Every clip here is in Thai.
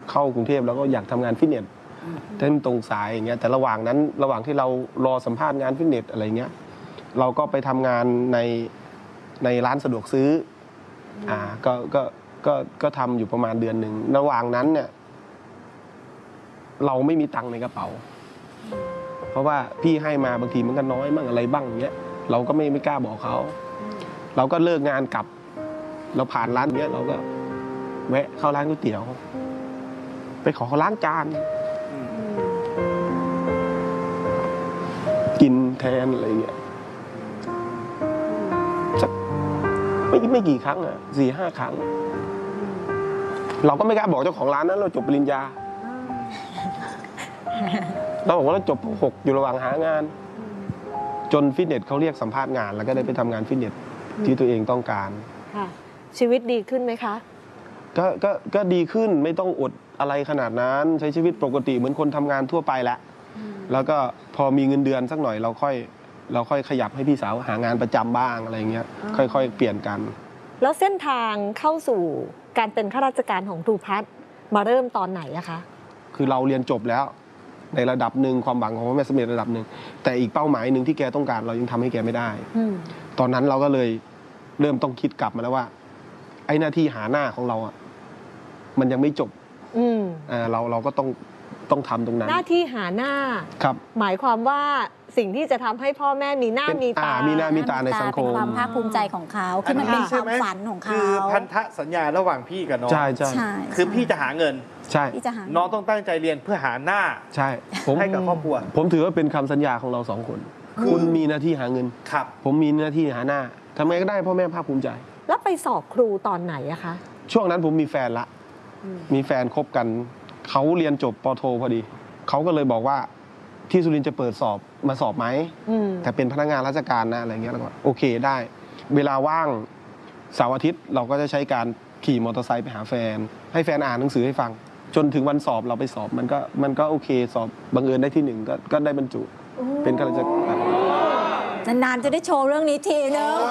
เข้ากรุงเทพแล้วก็อยากทำงานฟิตเนสแต่มันตรงสายอย่างเงี้ยแต่ระหว่างที่เรารอสัมภาษณ์งานฟิตเนสอะไรเงี้ยเราก็ไปทำงานในร้านสะดวกซื้อก็ทำอยู่ประมาณเดือนหนึ่งระหว่างนั้นเนี่ยเราไม่มีตังค์ในกระเป๋าเพราะว่าพี่ให้มาบางทีมันก็น้อยบ้างอะไรบ้างอย่างเงี้ยเราก็ไม่กล้าบอกเขาเราก็เลิกงานกลับเราผ่านร้านเนี้ยเราก็แวะเข้าร้านก๋วยเตี๋ยวไปขอเขาล้างจานกินแทนอะไรเงี้ยสักไม่กี่ครั้งอ่ะ4-5 ครั้งเราก็ไม่กล้าบอกเจ้าของร้านนั้นเราจบปริญญาเราบอกว่าเราจบ6อยู่ระหว่างหางานจนฟิตเนสเขาเรียกสัมภาษณ์งานแล้วก็ได้ไปทำงานฟิตเนสที่ตัวเองต้องการชีวิตดีขึ้นไหมคะก็ดีขึ้นไม่ต้องอดอะไรขนาดนั้นใช้ชีวิตปกติเหมือนคนทำงานทั่วไปแล้วก็พอมีเงินเดือนสักหน่อยเราค่อยขยับให้พี่สาวหางานประจำบ้างอะไรเงี้ยค่อยๆเปลี่ยนกันแล้วเส้นทางเข้าสู่การเป็นข้าราชการของครูพัฒน์มาเริ่มตอนไหนอะคะคือเราเรียนจบแล้วในระดับหนึ่งความหวังของพ่อแม่สำเร็จระดับหนึ่งแต่อีกเป้าหมายหนึ่งที่แกต้องการเรายังทำให้แกไม่ได้ตอนนั้นเราก็เลยเริ่มต้องคิดกลับมาแล้วว่าไอ้หน้าที่หาหน้าของเราอ่ะมันยังไม่จบเราก็ต้องทำตรงนั้นหน้าที่หาหน้าครับหมายความว่าสิ่งที่จะทำให้พ่อแม่มีหน้ามีตามีหน้ามีตาในสังคมความภาคภูมิใจของเขาคือมันเป็นความฝันของเขาคือพันธสัญญาระหว่างพี่กับน้องใช่คือพี่จะหาเงินใช่น้องต้องตั้งใจเรียนเพื่อหาหน้าใช่ให้กับครอบครัวผมถือว่าเป็นคำสัญญาของเรา2 คนคุณมีหน้าที่หาเงินครับผมมีหน้าที่หาหน้าทำไงก็ได้พ่อแม่ภาคภูมิใจแล้วไปสอบครูตอนไหนอะคะช่วงนั้นผมมีแฟนละมีแฟนคบกันเขาเรียนจบป.โทพอดีเขาก็เลยบอกว่าที่สุรินทร์จะเปิดสอบมาสอบไหมแต่เป็นพนักงานราชการนะอะไรเงี้ยแล้วก็โอเคได้เวลาว่างเสาร์อาทิตย์เราก็จะใช้การขี่มอเตอร์ไซค์ไปหาแฟนให้แฟนอ่านหนังสือให้ฟังจนถึงวันสอบเราไปสอบมันก็โอเคสอบบังเอิญได้ที่ 1ก็ได้บรรจุเป็นข้าราชการนานๆจะได้โชว์เรื่องนี้ทีนึง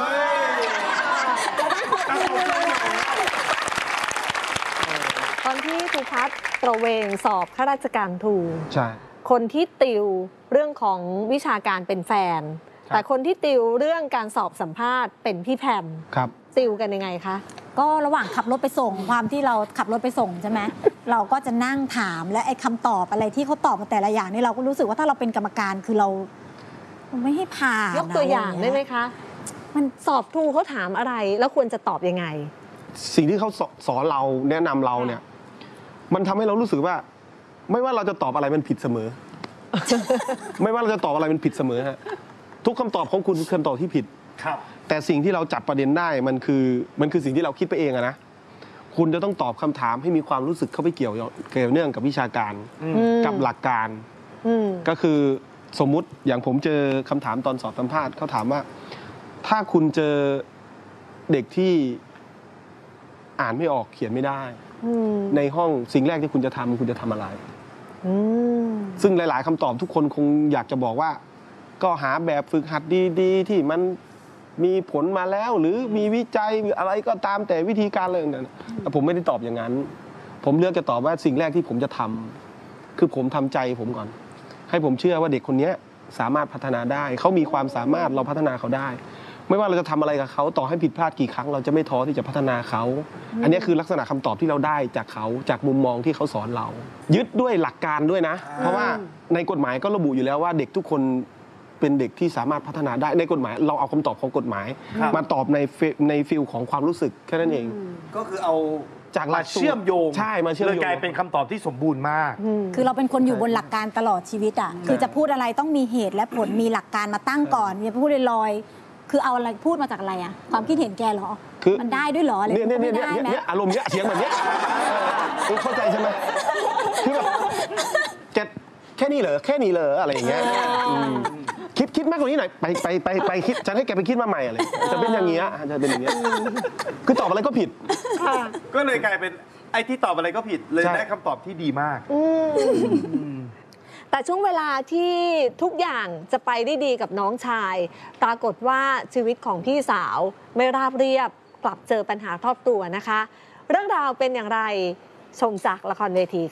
ตอนที่ครูพัฒน์ตระเวนสอบข้าราชการครูใช่คนที่ติวเรื่องของวิชาการเป็นแฟนแต่คนที่ติวเรื่องการสอบสัมภาษณ์เป็นพี่แพมครับติวกันยังไงคะก็ระหว่างขับรถไปส่งความที่เราขับรถไปส่งใช่ไหมเราก็จะนั่งถามและไอ้คำตอบอะไรที่เขาตอบมาแต่ละอย่างนี่เราก็รู้สึกว่าถ้าเราเป็นกรรมการคือเราไม่ให้ผ่านยกตัวอย่างได้ไหมคะมันสอบครูเขาถามอะไรแล้วควรจะตอบยังไงสิ่งที่เขาสอนเราแนะนำเราเนี่ยมันทำให้เรารู้สึกว่าไม่ว่าเราจะตอบอะไรมันผิดเสมอ ไม่ว่าเราจะตอบอะไรมันผิดเสมอฮะทุกคำตอบของคุณคือคำตอบที่ผิดครับแต่สิ่งที่เราจับประเด็นได้มันคือสิ่งที่เราคิดไปเองอะนะคุณจะต้องตอบคำถามให้มีความรู้สึกเข้าไปเกี่ยวเนื่องกับวิชาการกับหลักการก็คือสมมุติอย่างผมเจอคำถามตอนสอบสัมภาษณ์เขาถามว่าถ้าคุณเจอเด็กที่อ่านไม่ออกเขียนไม่ได้ในห้องสิ่งแรกที่คุณจะทำอะไรซึ่งหลายๆคำตอบทุกคนคงอยากจะบอกว่าก็หาแบบฝึกหัดดีๆที่มันมีผลมาแล้วหรือมีวิจัยหรืออะไรก็ตามแต่วิธีการอะไรนั้นแต่ผมไม่ได้ตอบอย่างนั้นผมเลือกจะตอบว่าสิ่งแรกที่ผมจะทำคือผมทำใจผมก่อนให้ผมเชื่อว่าเด็กคนนี้สามารถพัฒนาได้เขามีความสามารถเราพัฒนาเขาได้ไม่ว่าเราจะทำอะไรกับเขาต่อให้ผิดพลาดกี่ครั้งเราจะไม่ท้อที่จะพัฒนาเขาอันนี้คือลักษณะคำตอบที่เราได้จากเขาจากมุมมองที่เขาสอนเรายึดด้วยหลักการด้วยนะเพราะว่าในกฎหมายก็ระบุอยู่แล้วว่าเด็กทุกคนเป็นเด็กที่สามารถพัฒนาได้ในกฎหมายเราเอาคำตอบของกฎหมายมาตอบในฟิลของความรู้สึกแค่นั้นเองก็คือเอาจากหลักเชื่อมโยงใช่มาเชื่อมโยงเลยกลายเป็นคำตอบที่สมบูรณ์มากคือเราเป็นคนอยู่บนหลักการตลอดชีวิตอ่ะคือจะพูดอะไรต้องมีเหตุและผลมีหลักการมาตั้งก่อนอย่าพูดลอยๆคือเอาอะไรพูดมาจากอะไรอ่ะความคิดเห็นแกเหรอมันได้ด้วยเหรออะไรไม่ได้ไหมอารมณ์เนี้ยเสียงแบบเนี้ยเข้าใจใช่ไหมคือแบบแค่นี้เหรออะไรอย่างเงี้ยคิดมากกว่านี้หน่อยไปคิดฉันให้แกไปคิดมาใหม่อะไรจะเป็นอย่างเงี้ยจะเป็นอย่างเงี้ยคือตอบอะไรก็ผิดก็เลยกลายเป็นไอ้ที่ตอบอะไรก็ผิดเลยได้คำตอบที่ดีมากแต่ช่วงเวลาที่ทุกอย่างจะไปได้ดีกับน้องชายปรากฏว่าชีวิตของพี่สาวไม่ราบเรียบกลับเจอปัญหาครอบครัวนะคะเรื่องราวเป็นอย่างไรชมจากละครเวที